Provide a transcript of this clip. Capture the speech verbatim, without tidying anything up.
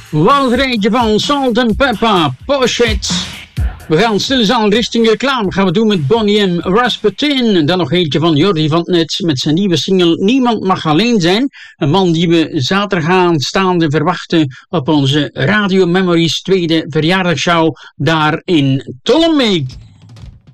Woudrijtje van Salt and Pepper, Pochette. We gaan stilzaan richting reclame. Gaan we doen met Bonnie M. Rasputin. Dan nog eentje van Jordi van het Net met zijn nieuwe single Niemand Mag Alleen Zijn. Een man die we zaterdag aanstaande verwachten op onze Radio Memories tweede verjaardagsshow daar in Tollemeek.